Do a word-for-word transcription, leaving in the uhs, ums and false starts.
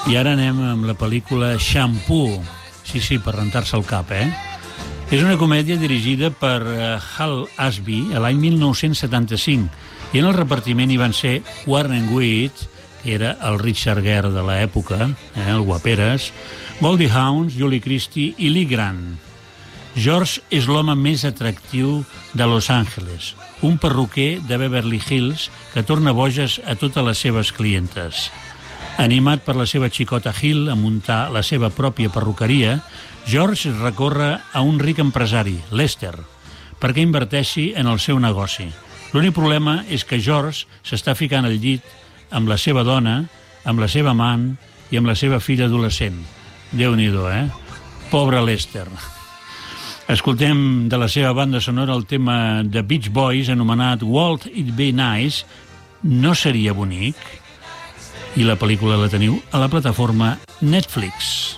I ara anem amb la pel·lícula Shampoo. Sí, sí, per rentar-se el cap, eh? És una comèdia dirigida per Hal Ashby a l'any mil nou-cents setanta-cinc i en el repartiment hi van ser Warren Beatty, que era el Richard Gere de l'època, eh, el guaperes, Goldie Hawn, Julie Christie i Lee Grant. George és l'home més atractiu de Los Angeles, un perruquer de Beverly Hills que torna boges a totes les seves clientes. Animat per la seva xicota Hill a muntar la seva pròpia perruqueria, George recorre a un ric empresari, Lester, perquè inverteixi en el seu negoci. L'únic problema és que George s'està ficant al llit amb la seva dona, amb la seva amant i amb la seva filla adolescent. Déu-n'hi-do, eh? Pobre Lester. Escoltem de la seva banda sonora el tema de Beach Boys anomenat Won't It Be Nice, No seria bonic? I la pel·lícula la teniu a la plataforma Netflix.